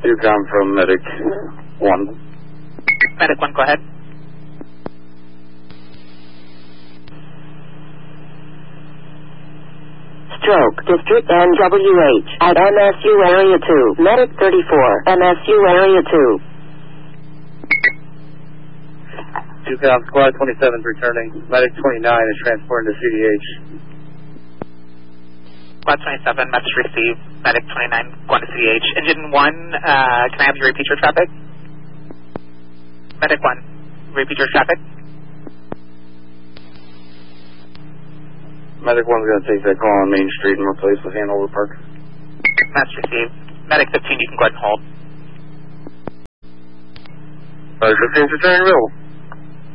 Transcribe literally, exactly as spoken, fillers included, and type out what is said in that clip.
two com from Medic one. Medic one, go ahead. Stroke, District N W H, at M S U Area two, Medic thirty-four, M S U Area two. two com Squad twenty-seven returning. Medic twenty-nine is transporting to C D H. Squad twenty-seven, message received. Medic twenty-nine, going to C D H. Engine one, uh, can I have you repeat your traffic? Medic one, repeat your traffic. Medic one's going to take that call on Main Street and replace with Hanover Park. Message received. Medic fifteen, you can go ahead and hold. Medic fifteen is returning real.